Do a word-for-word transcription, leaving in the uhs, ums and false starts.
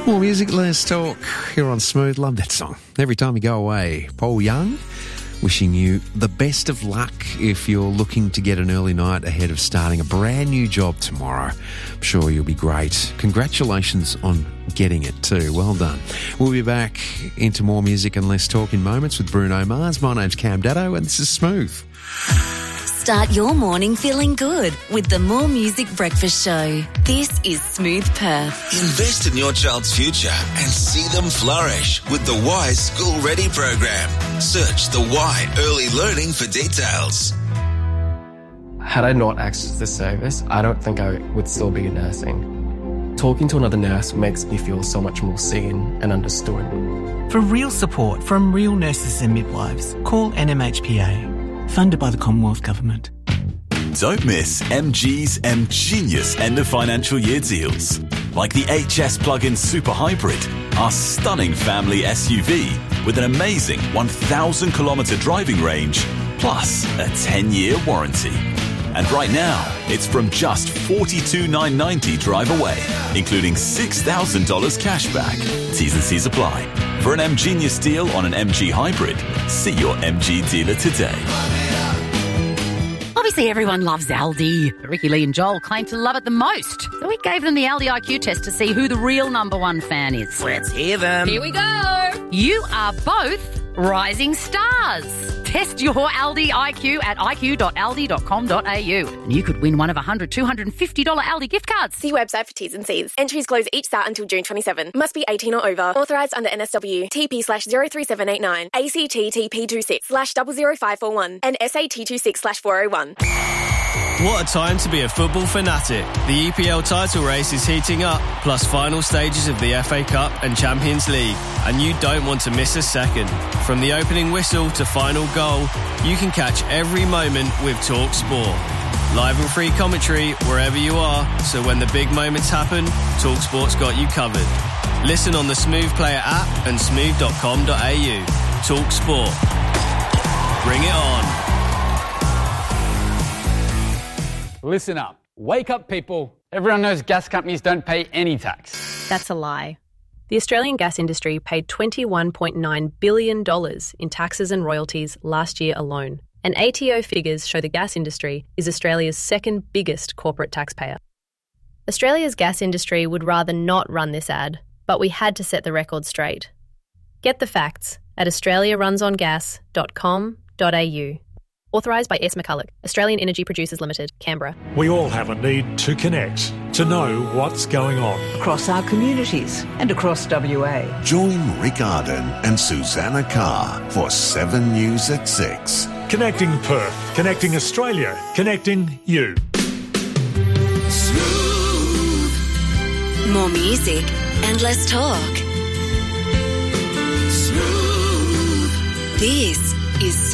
More music, less talk here on Smooth. Love that song. Every time you go away. Paul Young, wishing you the best of luck if you're looking to get an early night ahead of starting a brand new job tomorrow. I'm sure you'll be great. Congratulations on getting it too. Well done. We'll be back into more music and less talk in moments with Bruno Mars. My name's Cam Datto and this is Smooth. Start your morning feeling good with the More Music Breakfast Show. This is Smooth Perth. Invest in your child's future and see them flourish with the Y School Ready program. Search the Y Early Learning for details. Had I not accessed this service, I don't think I would still be nursing. Talking to another nurse makes me feel so much more seen and understood. For real support from real nurses and midwives, call N M H P A. Funded by the Commonwealth Government. Don't miss M G's M Genius end of financial year deals. Like the H S Plug-in Super Hybrid, our stunning family S U V with an amazing one thousand kilometre driving range, plus a ten-year warranty. And right now, it's from just forty-two thousand nine hundred ninety dollars drive away, including six thousand dollars cash back. T's and C's apply. For an M Genius deal on an M G Hybrid, see your M G dealer today. Obviously, everyone loves Aldi. Ricky Lee and Joel claim to love it the most. So we gave them the Aldi I Q test to see who the real number one fan is. Let's hear them. Here we go. You are both rising stars. Test your Aldi I Q at i q dot aldi dot com dot a u. And you could win one of one hundred, two hundred fifty dollars Aldi gift cards. See website for T's and C's. Entries close each start until June twenty-seventh. Must be eighteen or over. Authorised under N S W. T P slash zero three seven eight nine. A C T T P two six slash zero zero five four one. And S A T two six slash four oh one. What a time to be a football fanatic. The E P L title race is heating up, plus final stages of the F A Cup and Champions League, and you don't want to miss a second. From the opening whistle to final goal, you can catch every moment with Talk Sport. Live and free commentary wherever you are, so when the big moments happen, Talk Sport's got you covered. Listen on the Smooth Player app and smooth dot com dot a u. Talk Sport. Bring it on. Listen up. Wake up, people. Everyone knows gas companies don't pay any tax. That's a lie. The Australian gas industry paid twenty-one point nine billion dollars in taxes and royalties last year alone. And A T O figures show the gas industry is Australia's second biggest corporate taxpayer. Australia's gas industry would rather not run this ad, but we had to set the record straight. Get the facts at australia runs on gas dot com dot a u. Authorised by S. McCulloch, Australian Energy Producers Limited, Canberra. We all have a need to connect, to know what's going on. Across our communities and across W A. Join Rick Arden and Susanna Carr for seven News at six. Connecting Perth, connecting Australia, connecting you. Smooth. More music and less talk. Smooth. This is